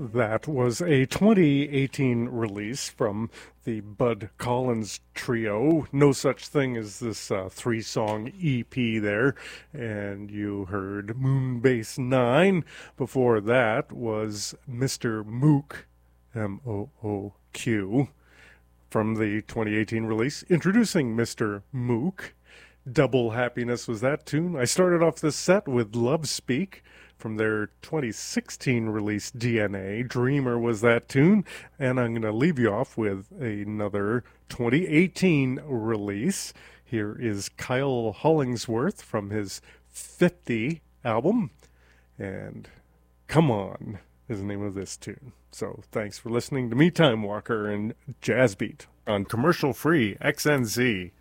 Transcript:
That was a 2018 release from the Bud Collins Trio. No such thing as this three-song EP there. And you heard Moonbase 9. Before that was Mr. Mook, M-O-O-Q, from the 2018 release. Introducing Mr. Mook. Double Happiness was that tune. I started off this set with Love Speak from their 2016 release DNA. Dreamer was that tune. And I'm going to leave you off with another 2018 release. Here is Kyle Hollingsworth from his 50 album. And Come On is the name of this tune. So thanks for listening to me, Time Walker, and Jazz Beat on commercial-free XNZ.